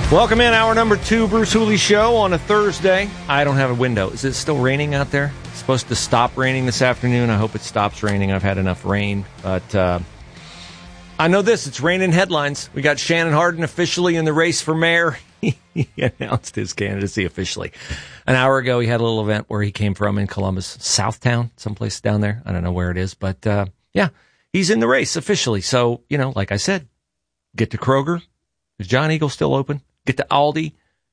Welcome in, hour number 2, Bruce Hooley Show on a Thursday. I don't have a window. Is it still raining out there? It's supposed to stop raining this afternoon. I hope it stops raining. I've had enough rain. But I know this. It's raining headlines. We got Shannon Hardin officially in the race for mayor. He announced his candidacy officially. An hour ago, he had a little event where he came from in Columbus, Southtown, someplace down there. I don't know where it is. But, yeah, he's in the race officially. So, you know, like I said, get to Kroger. Is John Eagle still open? Get to Aldi,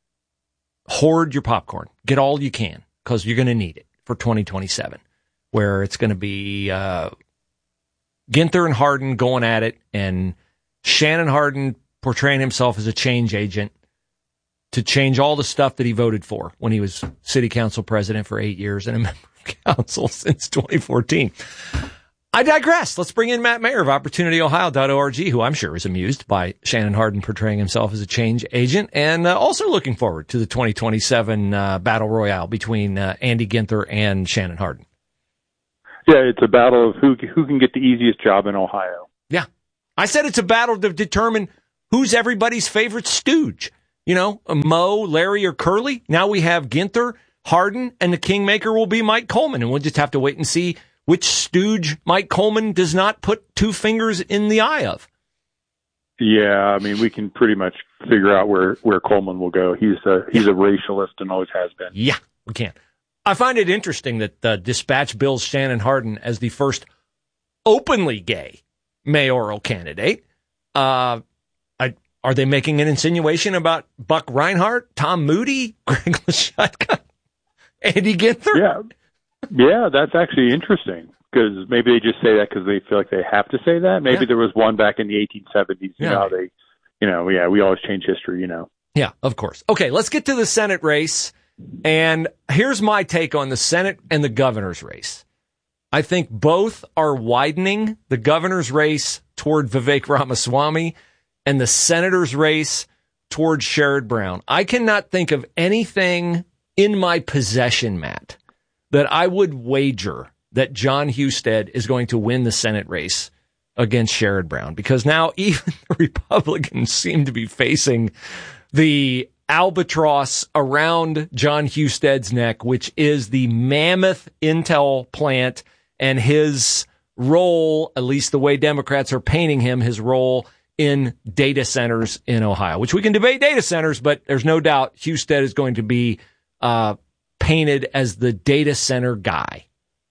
hoard your popcorn. Get all you can, because you're going to need it for 2027, where it's going to be Ginther and Hardin going at it, and Shannon Hardin portraying himself as a change agent to change all the stuff that he voted for when he was city council president for 8 years and a member of council since 2014. I digress. Let's bring in Matt Mayer of OpportunityOhio.org, who I'm sure is amused by Shannon Hardin portraying himself as a change agent, and also looking forward to the 2027 battle royale between Andy Ginther and Shannon Hardin. Yeah, it's a battle of who can get the easiest job in Ohio. Yeah. I said it's a battle to determine who's everybody's favorite stooge. You know, Mo, Larry, or Curly. Now we have Ginther, Hardin, and the kingmaker will be Mike Coleman, and we'll just have to wait and see which stooge Mike Coleman does not put two fingers in the eye of. Yeah, I mean, we can pretty much figure out where Coleman will go. He's a racialist and always has been. Yeah, we can. I find it interesting that Dispatch bills Shannon Hardin as the first openly gay mayoral candidate. Are they making an insinuation about Buck Reinhardt, Tom Moody, Greg Lashutka, Andy Ginther? Yeah, that's actually interesting, because maybe they just say that because they feel like they have to say that. Maybe there was one back in the 1870s. We always change history, you know. Yeah, of course. Okay, let's get to the Senate race. And here's my take on the Senate and the governor's race. I think both are widening. The governor's race toward Vivek Ramaswamy and the senator's race toward Sherrod Brown. I cannot think of anything in my possession, Matt, that I would wager that John Husted is going to win the Senate race against Sherrod Brown, because now even the Republicans seem to be facing the albatross around John Husted's neck, which is the mammoth Intel plant and his role, at least the way Democrats are painting him, his role in data centers in Ohio, which we can debate data centers, but there's no doubt Husted is going to be painted as the data center guy.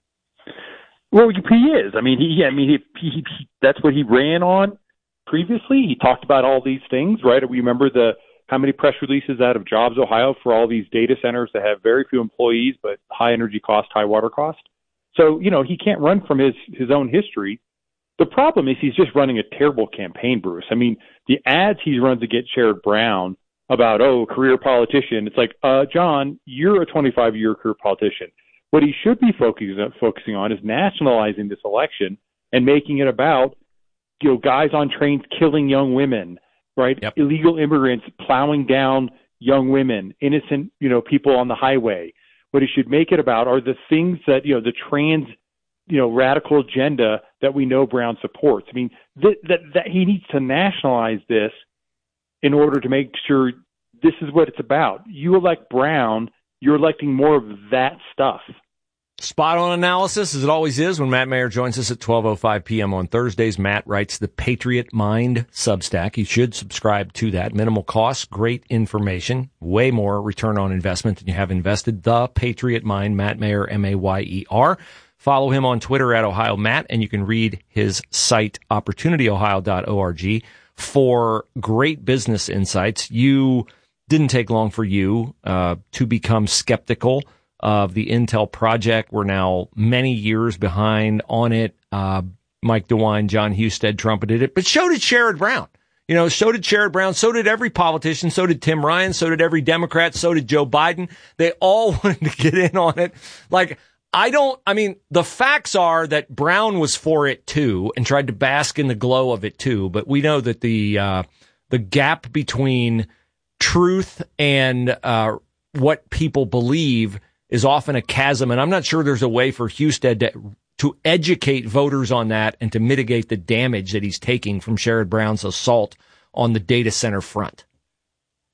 Well, he is. I mean, he that's what he ran on previously. He talked about all these things, right? We remember how many press releases out of Jobs Ohio for all these data centers that have very few employees, but high energy cost, high water cost. So, you know, he can't run from his own history. The problem is he's just running a terrible campaign, Bruce. I mean, the ads he runs against Sherrod Brown about, career politician. It's like, John, you're a 25-year career politician. What he should be focusing on is nationalizing this election and making it about, guys on trains killing young women, right? Yep. Illegal immigrants plowing down young women, innocent, people on the highway. What he should make it about are the things that, the trans, radical agenda that we know Brown supports. I mean, that he needs to nationalize this in order to make sure this is what it's about. You elect Brown, you're electing more of that stuff. Spot on analysis, as it always is, when Matt Mayer joins us at 12:05 p.m. on Thursdays. Matt writes the Patriot Mind Substack. You should subscribe to that. Minimal cost, great information, way more return on investment than you have invested. The Patriot Mind, Matt Mayer, Mayer. Follow him on Twitter at Ohio Matt, and you can read his site, OpportunityOhio.org, for great business insights. You didn't take long for you to become skeptical of the Intel project. We're now many years behind on it. Mike DeWine, John Husted trumpeted it, but so did Sherrod Brown. So did Sherrod Brown, so did every politician, so did Tim Ryan, so did every Democrat, so did Joe Biden. They all wanted to get in on it. The facts are that Brown was for it too and tried to bask in the glow of it too, but we know that the gap between truth and what people believe is often a chasm, and I'm not sure there's a way for Husted to educate voters on that and to mitigate the damage that he's taking from Sherrod Brown's assault on the data center front.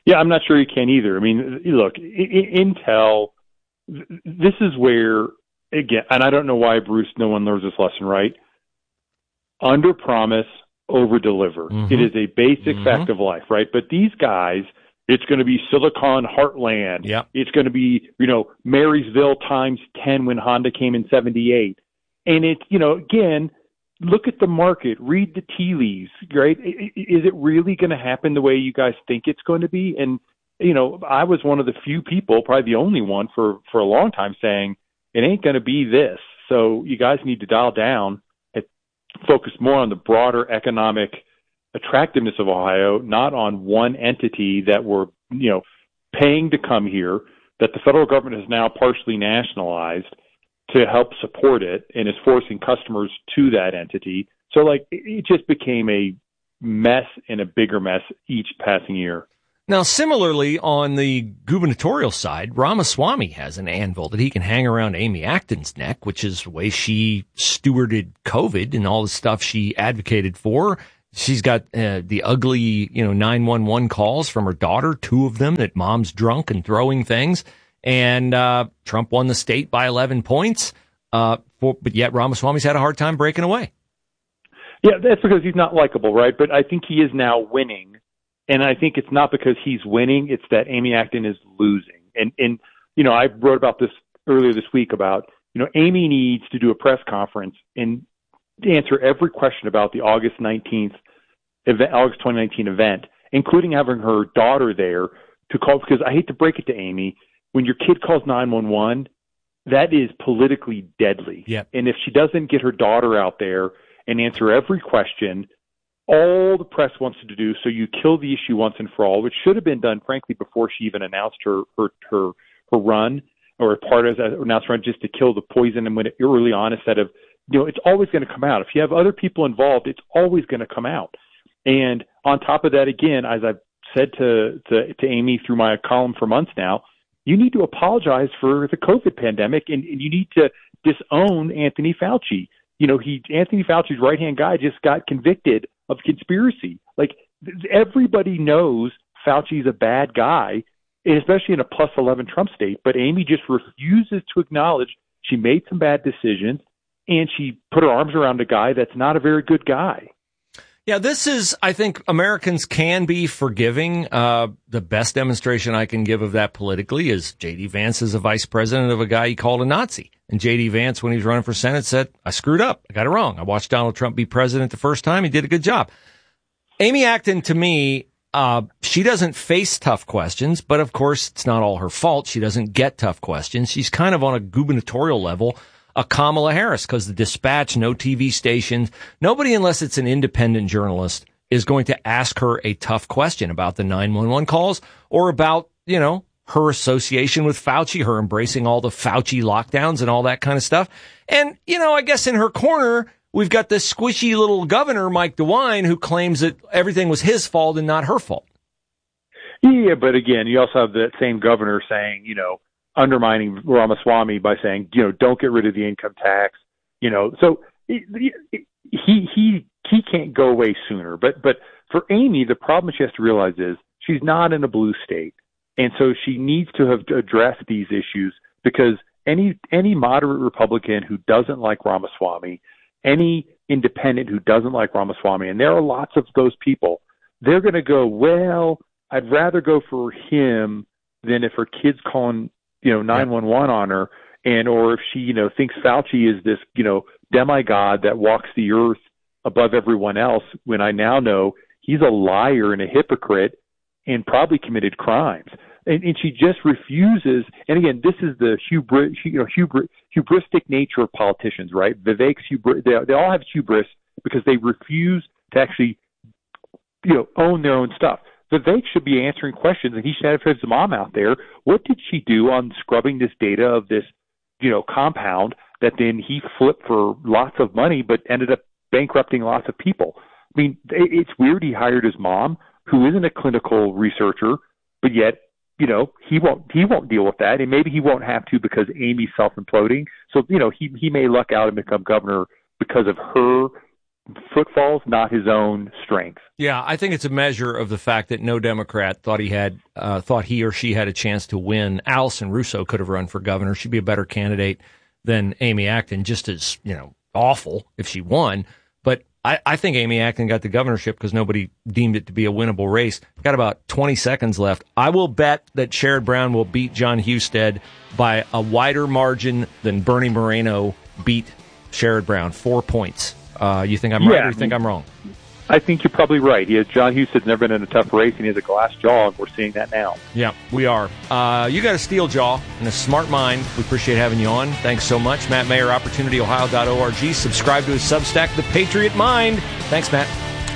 Yeah, I'm not sure you can either. I mean, look, Intel, this is where, again, and I don't know why, Bruce, no one learns this lesson, right? Under promise, over deliver. Mm-hmm. It is a basic fact of life, right? But these guys, it's going to be Silicon Heartland. Yep. It's going to be, Marysville times 10 when Honda came in 78. And it's, again, look at the market, read the tea leaves, right? Is it really going to happen the way you guys think it's going to be? And, I was one of the few people, probably the only one for a long time, saying it ain't going to be this. So you guys need to dial down and focus more on the broader economic attractiveness of Ohio, not on one entity that we're, paying to come here, that the federal government has now partially nationalized to help support it and is forcing customers to that entity. So, it just became a mess and a bigger mess each passing year. Now, similarly, on the gubernatorial side, Ramaswamy has an anvil that he can hang around Amy Acton's neck, which is the way she stewarded COVID and all the stuff she advocated for. She's got the ugly, 911 calls from her daughter, 2 of them, that mom's drunk and throwing things. And Trump won the state by 11 points, but yet Ramaswamy's had a hard time breaking away. Yeah, that's because he's not likable, right? But I think he is now winning. And I think it's not because he's winning, it's that Amy Acton is losing. And I wrote about this earlier this week about, Amy needs to do a press conference and answer every question about the August 2019 event, including having her daughter there to call, because I hate to break it to Amy, when your kid calls 911, that is politically deadly. Yep. And if she doesn't get her daughter out there and answer every question, all the press wants to do, so you kill the issue once and for all, which should have been done, frankly, before she even announced her run or part as an announced run, just to kill the poison and when it early on instead of, it's always going to come out. If you have other people involved, it's always going to come out. And on top of that, again, as I've said to Amy through my column for months now, you need to apologize for the COVID pandemic, and you need to disown Anthony Fauci. Anthony Fauci's right-hand guy just got convicted of conspiracy. Everybody knows Fauci's a bad guy, especially in a plus 11 Trump state, but Amy just refuses to acknowledge she made some bad decisions, and she put her arms around a guy that's not a very good guy. Yeah, this is, I think Americans can be forgiving. The best demonstration I can give of that politically is J.D. Vance is a vice president of a guy he called a Nazi. And J.D. Vance, when he was running for Senate, said, I screwed up. I got it wrong. I watched Donald Trump be president the first time. He did a good job. Amy Acton, to me, she doesn't face tough questions, but of course, it's not all her fault. She doesn't get tough questions. She's kind of on a gubernatorial level, a Kamala Harris, because the Dispatch, no TV stations, nobody, unless it's an independent journalist, is going to ask her a tough question about the 911 calls or about, her association with Fauci, her embracing all the Fauci lockdowns and all that kind of stuff. And, I guess in her corner, we've got this squishy little governor, Mike DeWine, who claims that everything was his fault and not her fault. Yeah, but again, you also have that same governor saying, undermining Ramaswamy by saying, don't get rid of the income tax. So he can't go away sooner. But for Amy, the problem she has to realize is she's not in a blue state. And so she needs to have addressed these issues, because any moderate Republican who doesn't like Ramaswamy, any independent who doesn't like Ramaswamy, and there are lots of those people, they're going to go, well, I'd rather go for him than if her kid's calling, 911 on her, or if she, thinks Fauci is this, demigod that walks the earth above everyone else, when I now know he's a liar and a hypocrite and probably committed crimes. And she just refuses. And again, this is the hubristic nature of politicians, right? Vivek's hubris. They all have hubris because they refuse to actually, own their own stuff. Vivek should be answering questions, and he should have his mom out there. What did she do on scrubbing this data of this, compound that then he flipped for lots of money, but ended up bankrupting lots of people? I mean, it's weird he hired his mom, who isn't a clinical researcher, but yet, he won't deal with that, and maybe he won't have to because Amy's self-imploding. So, he may luck out and become governor because of her footfalls, not his own strength. Yeah, I think it's a measure of the fact that no Democrat thought he or she had a chance to win. Allison Russo could have run for governor. She'd be a better candidate than Amy Acton, just as, awful if she won. But I think Amy Acton got the governorship because nobody deemed it to be a winnable race. Got about 20 seconds left. I will bet that Sherrod Brown will beat John Husted by a wider margin than Bernie Moreno beat Sherrod Brown, 4 points. You think I'm right or you think I'm wrong? I think you're probably right. John Husted's never been in a tough race, and he has a glass jaw, and we're seeing that now. Yeah, we are. You got a steel jaw and a smart mind. We appreciate having you on. Thanks so much. Matt Mayer, OpportunityOhio.org. Subscribe to his Substack, The Patriot Mind. Thanks, Matt.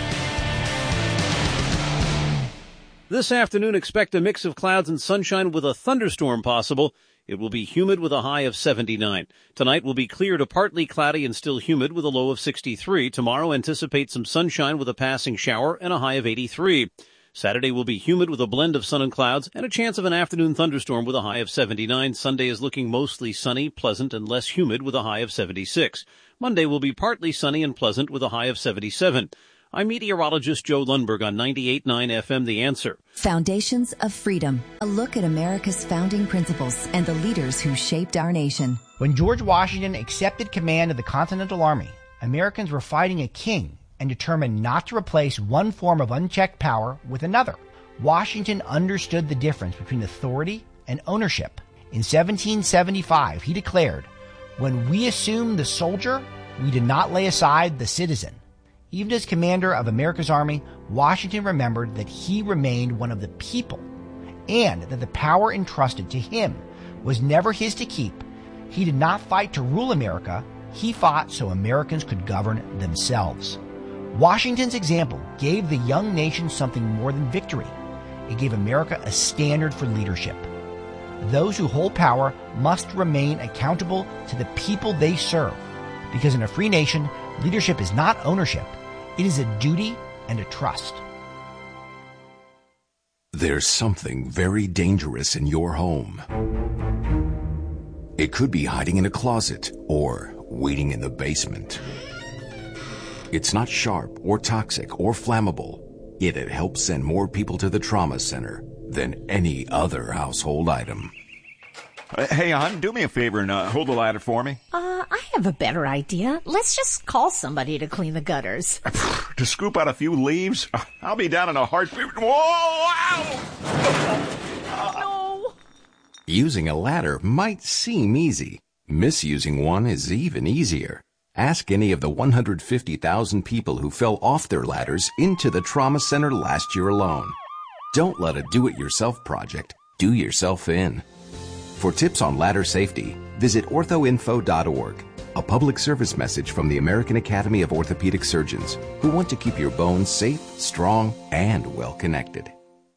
This afternoon, expect a mix of clouds and sunshine with a thunderstorm possible. It will be humid with a high of 79. Tonight will be clear to partly cloudy and still humid with a low of 63. Tomorrow, anticipate some sunshine with a passing shower and a high of 83. Saturday will be humid with a blend of sun and clouds and a chance of an afternoon thunderstorm with a high of 79. Sunday is looking mostly sunny, pleasant, and less humid with a high of 76. Monday will be partly sunny and pleasant with a high of 77. I'm meteorologist Joe Lundberg on 98.9 FM The Answer. Foundations of Freedom. A look at America's founding principles and the leaders who shaped our nation. When George Washington accepted command of the Continental Army, Americans were fighting a king and determined not to replace one form of unchecked power with another. Washington understood the difference between authority and ownership. In 1775, he declared, "When we assumed the soldier, we did not lay aside the citizen." Even as commander of America's army, Washington remembered that he remained one of the people and that the power entrusted to him was never his to keep. He did not fight to rule America. He fought so Americans could govern themselves. Washington's example gave the young nation something more than victory. It gave America a standard for leadership. Those who hold power must remain accountable to the people they serve, because in a free nation, leadership is not ownership. It is a duty and a trust. There's something very dangerous in your home. It could be hiding in a closet or waiting in the basement. It's not sharp or toxic or flammable, yet it helps send more people to the trauma center than any other household item. Hey, hon, do me a favor and hold the ladder for me. I have a better idea. Let's just call somebody to clean the gutters. To scoop out a few leaves? I'll be down in a heartbeat. Whoa! Ow! No! Using a ladder might seem easy. Misusing one is even easier. Ask any of the 150,000 people who fell off their ladders into the trauma center last year alone. Don't let a do-it-yourself project do yourself in. For tips on ladder safety, visit orthoinfo.org, a public service message from the American Academy of Orthopedic Surgeons, who want to keep your bones safe, strong, and well-connected.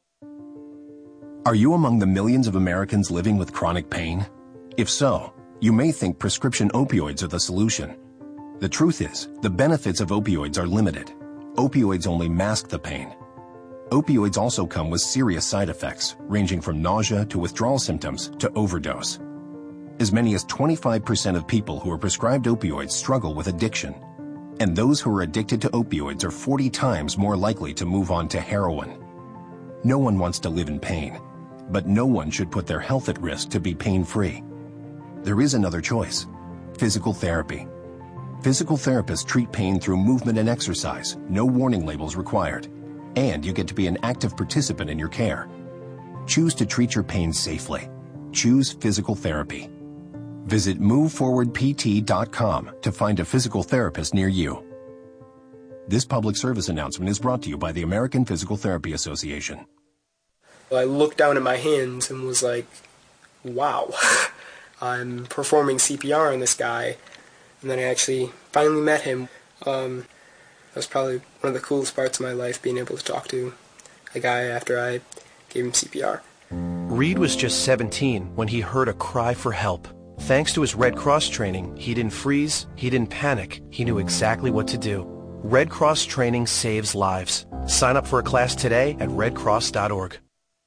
Are you among the millions of Americans living with chronic pain? If so, you may think prescription opioids are the solution. The truth is, the benefits of opioids are limited. Opioids only mask the pain. Opioids also come with serious side effects, ranging from nausea to withdrawal symptoms to overdose. As many as 25% of people who are prescribed opioids struggle with addiction. And those who are addicted to opioids are 40 times more likely to move on to heroin. No one wants to live in pain, but no one should put their health at risk to be pain-free. There is another choice: physical therapy. Physical therapists treat pain through movement and exercise, no warning labels required. And you get to be an active participant in your care. Choose to treat your pain safely. Choose physical therapy. Visit moveforwardpt.com to find a physical therapist near you. This public service announcement is brought to you by the American Physical Therapy Association. I looked down at my hands and was like, wow, I'm performing CPR on this guy. And then I actually finally met him. That was probably one of the coolest parts of my life, being able to talk to a guy after I gave him CPR. Reed was just 17 when he heard a cry for help. Thanks to his Red Cross training, he didn't freeze, he didn't panic, he knew exactly what to do. Red Cross training saves lives. Sign up for a class today at redcross.org.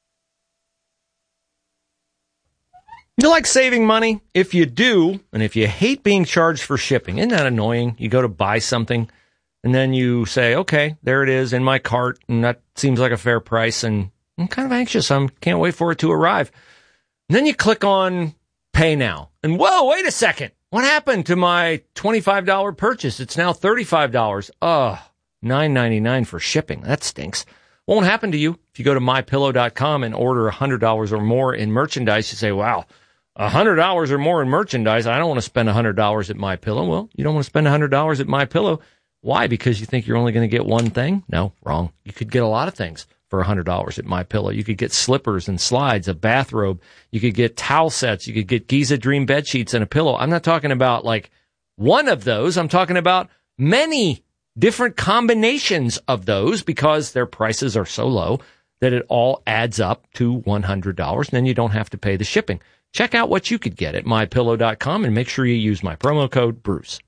You like saving money? If you do, and if you hate being charged for shipping, isn't that annoying? You go to buy something, And then you say, okay, there it is in my cart, and that seems like a fair price, and I'm kind of anxious. Can't wait for it to arrive. And then you click on Pay Now. And whoa, wait a second. What happened to my $25 purchase? It's now $35. $9.99 for shipping. That stinks. Won't happen to you. If you go to MyPillow.com and order $100 or more in merchandise, you say, wow, $100 or more in merchandise. I don't want to spend $100 at MyPillow. Well, you don't want to spend $100 at MyPillow. Why? Because you think you're only going to get one thing? No, wrong. You could get a lot of things for $100 at MyPillow. You could get slippers and slides, a bathrobe. You could get towel sets. You could get Giza Dream bed sheets and a pillow. I'm not talking about like one of those. I'm talking about many different combinations of those because their prices are so low that it all adds up to $100. And then you don't have to pay the shipping. Check out what you could get at MyPillow.com and make sure you use my promo code Bruce.